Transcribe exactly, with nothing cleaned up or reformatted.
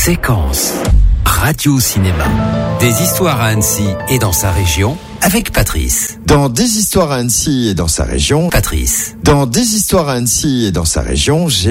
Séquence Radio-Cinéma. Des histoires à Annecy et dans sa région avec Patrice. Dans Des histoires à Annecy et dans sa région, Patrice. Dans Des histoires à Annecy et dans sa région, j'ai